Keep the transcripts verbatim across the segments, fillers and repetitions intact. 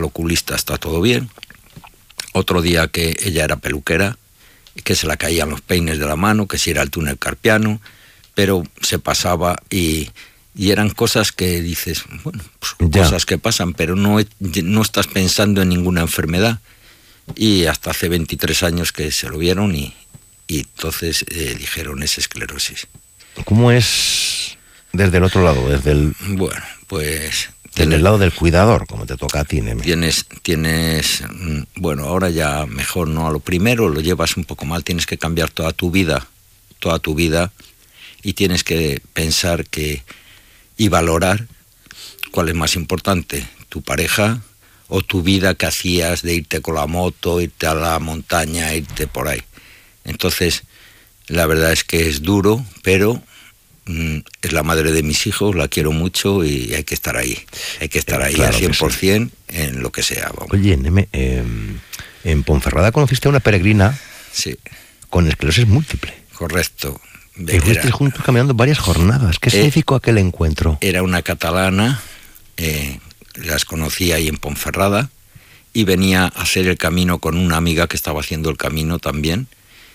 oculista está todo bien. Otro día que ella era peluquera, que se la caían los peines de la mano, que si era el túnel carpiano, pero se pasaba y, y eran cosas que dices, bueno, pues cosas que pasan, pero no, no estás pensando en ninguna enfermedad. Y hasta hace veintitrés años que se lo vieron y, y entonces eh, dijeron es esclerosis. ¿Cómo es desde el otro lado? Desde el... Bueno, pues... Desde el lado del cuidador, como te toca a ti, Neme. Tienes, tienes, bueno, ahora ya mejor, ¿no? A lo primero lo llevas un poco mal, tienes que cambiar toda tu vida, toda tu vida, y tienes que pensar que, y valorar cuál es más importante, tu pareja o tu vida que hacías de irte con la moto, irte a la montaña, irte por ahí. Entonces, la verdad es que es duro, pero... es la madre de mis hijos, la quiero mucho y hay que estar ahí. Hay que estar ahí claro al cien por ciento sí. En lo que sea. Vamos. Oye, Neme, eh, en Ponferrada conociste a una peregrina sí. con esclerosis múltiple. Correcto. Y fuisteis juntos caminando varias jornadas. ¿Qué eh, significó aquel encuentro? Era una catalana, eh, las conocí ahí en Ponferrada y venía a hacer el camino con una amiga que estaba haciendo el camino también.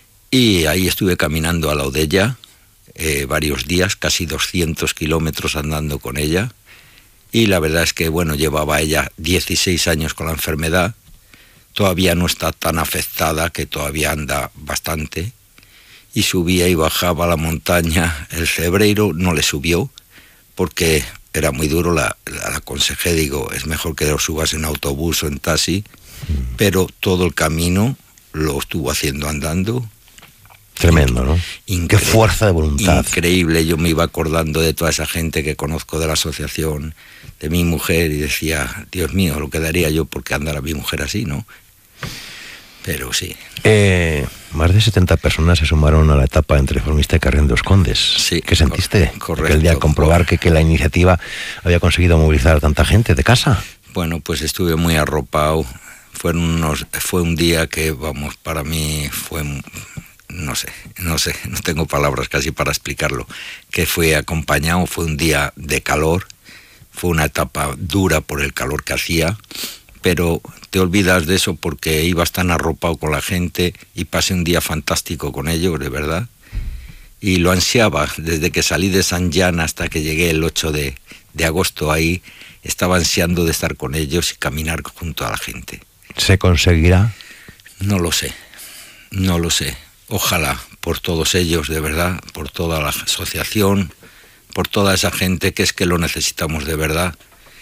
Y ahí estuve caminando al lado de ella. Eh, varios días, casi doscientos kilómetros andando con ella, y la verdad es que, bueno, llevaba ella dieciséis años con la enfermedad, todavía no está tan afectada, que todavía anda bastante, y subía y bajaba la montaña. El Cebreiro no le subió, porque era muy duro, la, la, la aconsejé, digo, es mejor que lo subas en autobús o en taxi, mm. pero todo el camino lo estuvo haciendo andando. Tremendo, ¿no? Incre- Qué fuerza de voluntad. Increíble. Yo me iba acordando de toda esa gente que conozco de la asociación, de mi mujer, y decía, Dios mío, lo que daría yo porque andara mi mujer así, ¿no? Pero sí. Eh, más de setenta personas se sumaron a la etapa entre Formista y Carrión de los Condes. Sí. ¿Qué sentiste? Correcto. Aquel día comprobar que, que la iniciativa había conseguido movilizar a tanta gente de casa. Bueno, pues estuve muy arropado. Fueron unos, fue un día que, vamos, para mí fue... no sé, no sé, no tengo palabras casi para explicarlo, que fue acompañado, fue un día de calor, fue una etapa dura por el calor que hacía, pero te olvidas de eso porque ibas tan arropado con la gente y pasé un día fantástico con ellos, de verdad, y lo ansiaba, desde que salí de San Jan hasta que llegué el ocho de agosto ahí, estaba ansiando de estar con ellos y caminar junto a la gente. ¿Se conseguirá? No lo sé, no lo sé. Ojalá, por todos ellos, de verdad, por toda la asociación, por toda esa gente que es que lo necesitamos de verdad.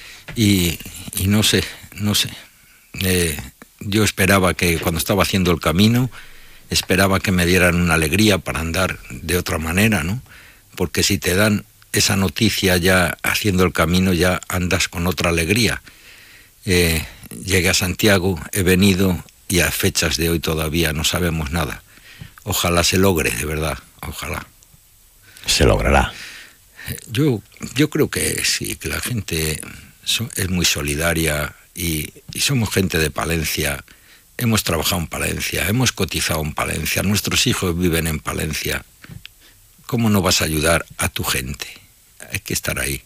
Y, y no sé, no sé. Eh, yo esperaba que cuando estaba haciendo el camino, esperaba que me dieran una alegría para andar de otra manera, ¿no? Porque si te dan esa noticia ya haciendo el camino, ya andas con otra alegría. Eh, llegué a Santiago, he venido y a fechas de hoy todavía no sabemos nada. Ojalá se logre, de verdad, ojalá. Se logrará. Yo, yo creo que sí, que la gente es muy solidaria y, y somos gente de Palencia. Hemos trabajado en Palencia, hemos cotizado en Palencia, nuestros hijos viven en Palencia. ¿Cómo no vas a ayudar a tu gente? Hay que estar ahí.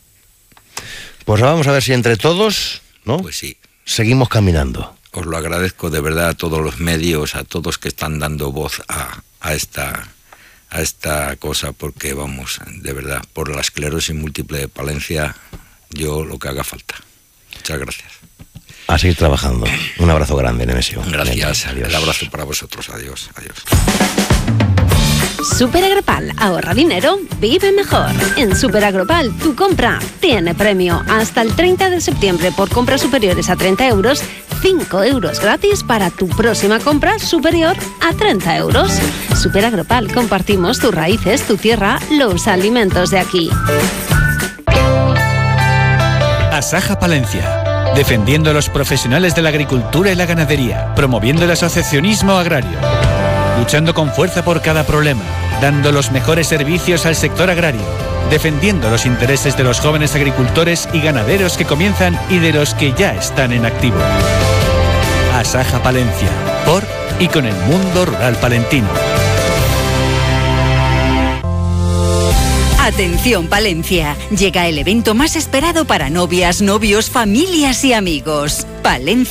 Pues vamos a ver si entre todos, ¿no? Pues sí. Seguimos caminando. Os lo agradezco de verdad a todos los medios, a todos que están dando voz a, a, esta, a esta cosa, porque vamos, de verdad, por la esclerosis múltiple de Palencia, yo lo que haga falta. Muchas gracias. A seguir trabajando. Un abrazo grande, Nemesio. Gracias. Adiós. El abrazo para vosotros. Adiós. Adiós. Superagropal, ahorra dinero, vive mejor. En Superagropal, tu compra tiene premio. Hasta el treinta de septiembre, por compras superiores a treinta euros, cinco euros gratis para tu próxima compra superior a treinta euros. Superagropal, compartimos tus raíces, tu tierra, los alimentos de aquí. Asaja Palencia, defendiendo a los profesionales de la agricultura y la ganadería, promoviendo el asociacionismo agrario, luchando con fuerza por cada problema, dando los mejores servicios al sector agrario, defendiendo los intereses de los jóvenes agricultores y ganaderos que comienzan y de los que ya están en activo. Asaja Palencia, por y con el mundo rural palentino. Atención Palencia, llega el evento más esperado para novias, novios, familias y amigos. Palencia